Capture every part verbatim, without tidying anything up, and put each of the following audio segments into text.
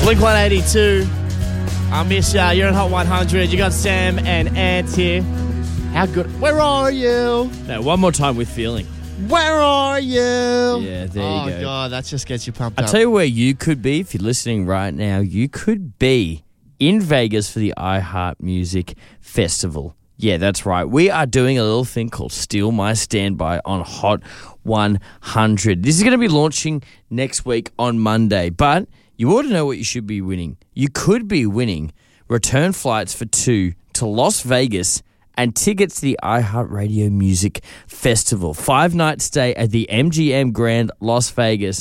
Blink one eighty-two. I miss ya. You're on Hot one hundred. You got Sam and Ant here. How good? Where are you? No, one more time with feeling. Where are you? Yeah, there oh, you go. Oh, God, that just gets you pumped I'll up. tell you where you could be if you're listening right now. You could be in Vegas for the iHeart Music Festival. Yeah, that's right. We are doing a little thing called Steal My Standby on Hot one hundred. This is going to be launching next week on Monday, but you ought to know what you should be winning. You could be winning return flights for two to Las Vegas and tickets to the iHeartRadio Music Festival. Five-night stay at the M G M Grand Las Vegas,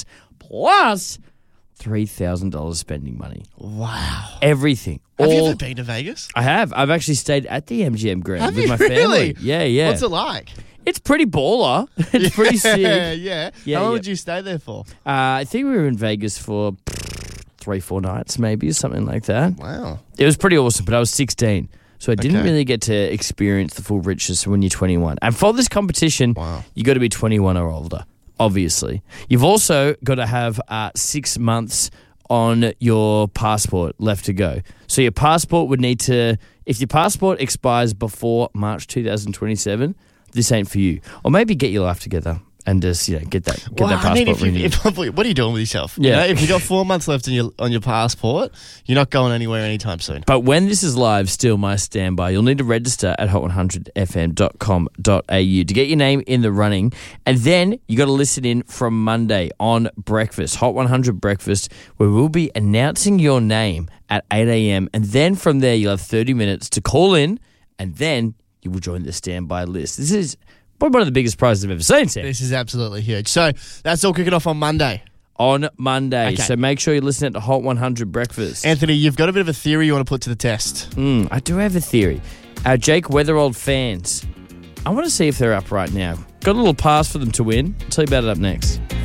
plus three thousand dollars spending money. Wow. Everything. Have All, you ever been to Vegas? I have. I've actually stayed at the M G M Grand Have with you my really? family. Yeah, yeah. What's it like? It's pretty baller. It's pretty sick. Yeah, yeah. Yeah, How long yeah. did you stay there for? Uh, I think we were in Vegas for three, four nights maybe, something like that. Wow. It was pretty awesome, but I was sixteen. So I didn't Okay. really get to experience the full riches when you're twenty-one. And for this competition, Wow. you got to be twenty-one or older, obviously. You've also got to have uh, six months on your passport left to go. So your passport would need to, if your passport expires before March twenty twenty-seven, this ain't for you. Or maybe get your life together and just, you know, get that get Well, that passport I mean, if you, renewed. if, what are you doing with yourself? Yeah. You know, if you got four months left on your on your passport, you're not going anywhere anytime soon. But when this is live, Steal My Standby, you'll need to register at hot one hundred f m dot com dot a u to get your name in the running. And then you got to listen in from Monday on Breakfast, Hot one hundred Breakfast, where we'll be announcing your name at eight a.m. And then from there, you'll have thirty minutes to call in, and then you will join the standby list. This is probably one of the biggest prizes I've ever seen, Sam. This is absolutely huge. So that's all kicking off on Monday. On Monday. Okay. So make sure you listen to Hot one hundred Breakfast. Anthony, you've got a bit of a theory you want to put to the test. Mm, I do have a theory. Our Jake Weatherald fans, I want to see if they're up right now. Got a little pass for them to win. I'll tell you about it up next.